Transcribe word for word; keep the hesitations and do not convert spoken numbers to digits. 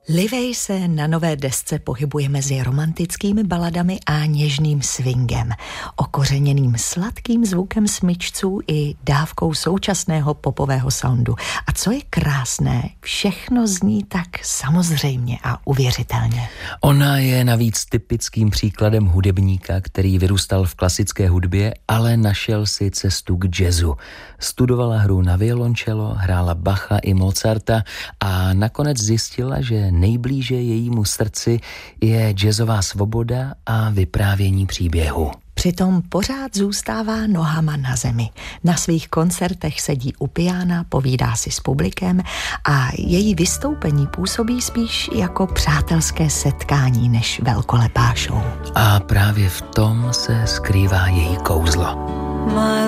Livej se na nové desce pohybuje mezi romantickými baladami a něžným swingem, okořeněným sladkým zvukem smyčců i dávkou současného popového soundu. A co je krásné, všechno zní tak samozřejmě a uvěřitelně. Ona je navíc typickým příkladem hudebníka, který vyrůstal v klasické hudbě, ale našel si cestu k jazzu. Studovala hru na violoncello, hrála Bacha i Mozarta a nakonec zjistila, že nejblíže jejímu srdci je jazzová svoboda a vyprávění příběhu. Přitom pořád zůstává nohama na zemi. Na svých koncertech sedí u piana, povídá si s publikem a její vystoupení působí spíš jako přátelské setkání než velkolepá show. A právě v tom se skrývá její kouzlo.